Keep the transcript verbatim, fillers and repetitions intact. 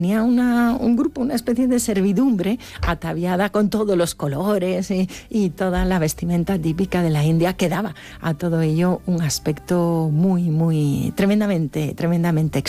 Tenía una, un grupo, una especie de servidumbre ataviada con todos los colores y, y toda la vestimenta típica de la India, que daba a todo ello un aspecto muy, muy tremendamente, tremendamente exótico.